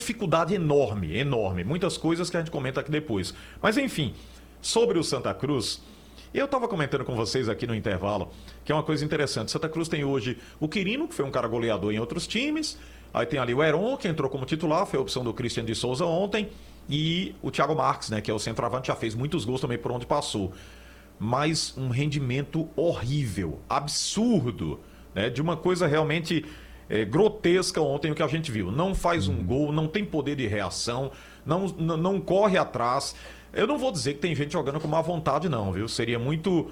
dificuldade enorme, enorme. Muitas coisas que a gente comenta aqui depois. Mas enfim, sobre o Santa Cruz, eu estava comentando com vocês aqui no intervalo, que é uma coisa interessante. Santa Cruz tem hoje o Quirino, que foi um cara goleador em outros times. Aí tem ali o Heron, que entrou como titular, foi a opção do Christian de Souza ontem. E o Thiago Marques, né, que é o centroavante, já fez muitos gols também por onde passou. Mas um rendimento horrível, absurdo, né, de uma coisa realmente grotesca ontem o que a gente viu. Não faz um gol, não tem poder de reação, não corre atrás. Eu não vou dizer que tem gente jogando com má vontade, não, viu? Seria muito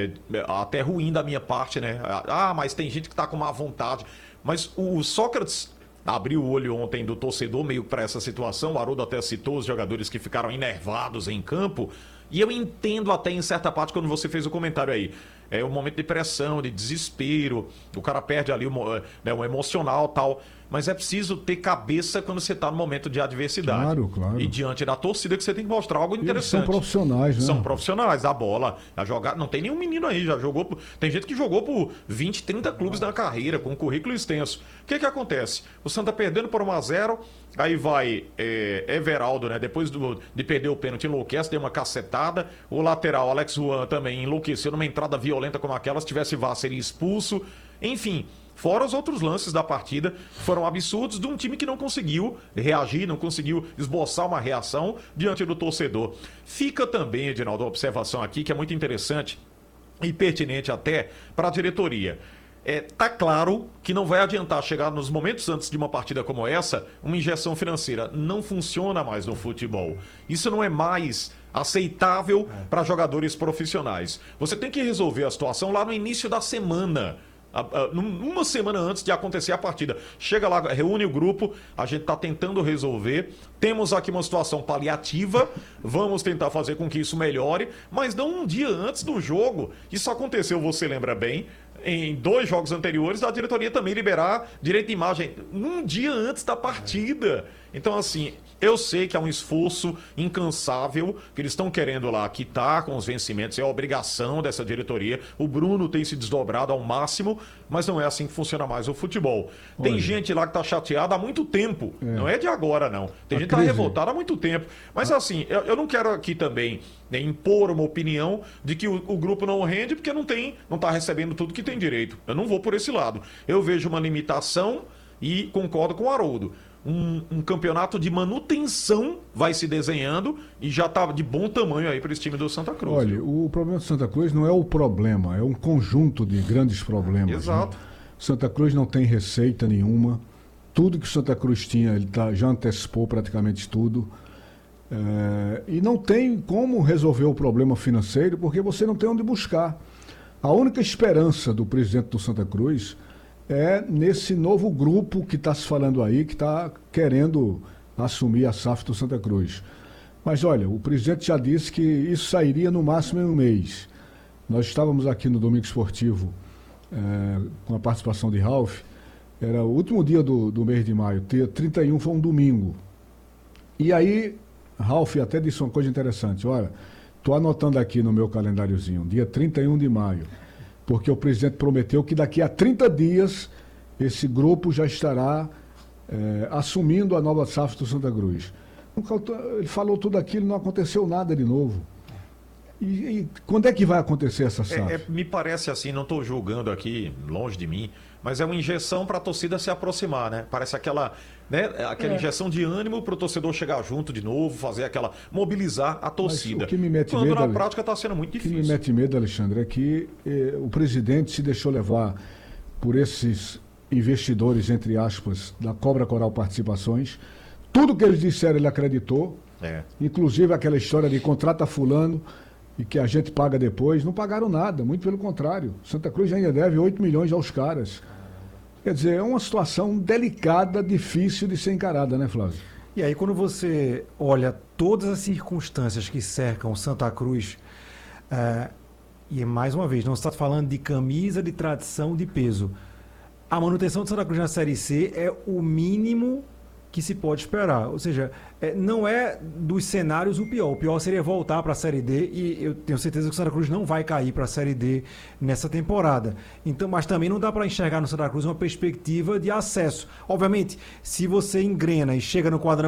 até ruim da minha parte, né? Ah, mas tem gente que tá com má vontade. Mas o Sócrates abriu o olho ontem do torcedor meio para essa situação. O Haroldo até citou os jogadores que ficaram enervados em campo. E eu entendo até em certa parte quando você fez o comentário aí. É um momento de pressão, de desespero. O cara perde ali o emocional e tal. Mas é preciso ter cabeça quando você está no momento de adversidade. Claro, claro. E diante da torcida que você tem que mostrar algo interessante. Eles são profissionais, né? São profissionais, a bola, a jogar. Não tem nenhum menino aí, já jogou. Tem gente que jogou por 20, 30 clubes na carreira, com um currículo extenso. O que acontece? O Santa perdendo por 1-0, aí vai Everaldo, né? Depois de perder o pênalti, enlouquece, deu uma cacetada. O lateral, Alex Juan, também enlouqueceu numa entrada violenta como aquela. Se tivesse VAR, seria expulso. Enfim. Fora os outros lances da partida, foram absurdos de um time que não conseguiu reagir, não conseguiu esboçar uma reação diante do torcedor. Fica também, Edinaldo, uma observação aqui que é muito interessante e pertinente até para a diretoria. Tá claro que não vai adiantar chegar nos momentos antes de uma partida como essa, uma injeção financeira. Não funciona mais no futebol. Isso não é mais aceitável para jogadores profissionais. Você tem que resolver a situação lá no início da semana. Uma semana antes de acontecer a partida. Chega lá, reúne o grupo, a gente está tentando resolver. Temos aqui uma situação paliativa, vamos tentar fazer com que isso melhore, mas não um dia antes do jogo. Isso aconteceu, você lembra bem, em 2 jogos anteriores, da diretoria também liberar direito de imagem um dia antes da partida. Então, assim, eu sei que é um esforço incansável, que eles estão querendo lá quitar com os vencimentos, é a obrigação dessa diretoria. O Bruno tem se desdobrado ao máximo, mas não é assim que funciona mais o futebol. Tem gente lá que tá chateada há muito tempo, não é de agora, não. Tem gente que tá revoltada há muito tempo. Mas assim, eu não quero aqui também impor uma opinião de que o grupo não rende porque não tá recebendo tudo que tem direito. Eu não vou por esse lado. Eu vejo uma limitação e concordo com o Haroldo. Um campeonato de manutenção vai se desenhando e já está de bom tamanho aí para esse time do Santa Cruz. Olha, o problema do Santa Cruz não é o problema, é um conjunto de grandes problemas. Exato. Né? Santa Cruz não tem receita nenhuma. Tudo que o Santa Cruz tinha, ele já antecipou praticamente tudo. E não tem como resolver o problema financeiro porque você não tem onde buscar. A única esperança do presidente do Santa Cruz é nesse novo grupo que está se falando aí, que está querendo assumir a SAF do Santa Cruz. Mas olha, o presidente já disse que isso sairia no máximo em um mês. Nós estávamos aqui no Domingo Esportivo com a participação de Ralf. Era o último dia do mês de maio, dia 31 foi um domingo. E aí, Ralf até disse uma coisa interessante. Olha, estou anotando aqui no meu calendáriozinho, dia 31 de maio. Porque o presidente prometeu que daqui a 30 dias esse grupo já estará assumindo a nova SAF do Santa Cruz. Ele falou tudo aquilo, não aconteceu nada de novo. E quando é que vai acontecer essa SAF? Me parece assim, não estou julgando aqui, longe de mim, mas é uma injeção para a torcida se aproximar, né? Parece aquela injeção de ânimo para o torcedor chegar junto de novo, fazer mobilizar a torcida. Mas o que me mete quando medo, na prática está sendo muito difícil. O que me mete medo, Alexandre, é que o presidente se deixou levar por esses investidores, entre aspas, da Cobra Coral Participações. Tudo que eles disseram ele acreditou, inclusive aquela história de contrata fulano e que a gente paga depois. Não pagaram nada, muito pelo contrário. Santa Cruz ainda deve 8 milhões aos caras. Quer dizer, é uma situação delicada, difícil de ser encarada, né, Flávio? E aí, quando você olha todas as circunstâncias que cercam Santa Cruz, e mais uma vez, não se está falando de camisa, de tradição, de peso. A manutenção de Santa Cruz na Série C é o mínimo que se pode esperar. Ou seja, não é dos cenários o pior. O pior seria voltar para a Série D e eu tenho certeza que o Santa Cruz não vai cair para a Série D nessa temporada. Então, mas também não dá para enxergar no Santa Cruz uma perspectiva de acesso. Obviamente, se você engrena e chega no quadrangular